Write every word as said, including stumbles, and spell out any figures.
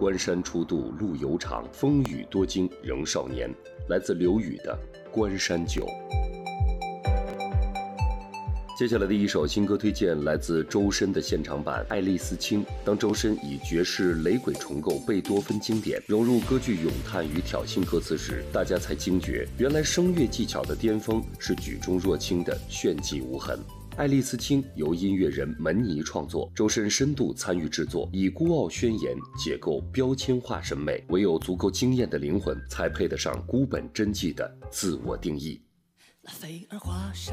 关山初度路犹长，风雨多经仍少年。来自刘宇的《关山酒》。接下来的一首新歌推荐来自周深的现场版《爱丽丝倾》。当周深以爵士雷鬼重构贝多芬经典融入歌剧咏叹与挑衅歌词时，大家才惊觉原来声乐技巧的巅峰是举重若轻的炫技无痕。爱丽丝倾由音乐人门尼创作，周深深度参与制作，以孤傲宣言解构标签化审美，唯有足够惊艳的灵魂才配得上孤本真迹的自我定义。 那飞儿画上